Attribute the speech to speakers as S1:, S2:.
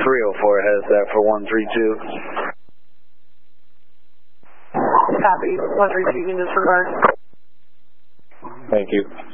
S1: 304 has that for 132.
S2: Copy. 132, you can disregard.
S1: Thank you.